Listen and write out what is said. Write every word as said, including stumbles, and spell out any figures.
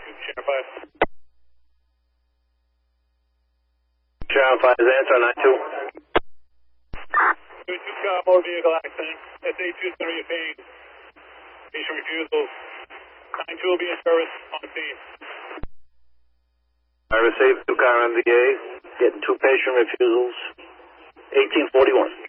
Channel five. Channel five is answer nine two. two two car, more vehicle accident. S A two is going to be a pain. Patient refusal. nine two will be in service on the scene. I received two car M V A, getting two patient refusals. eighteen forty-one.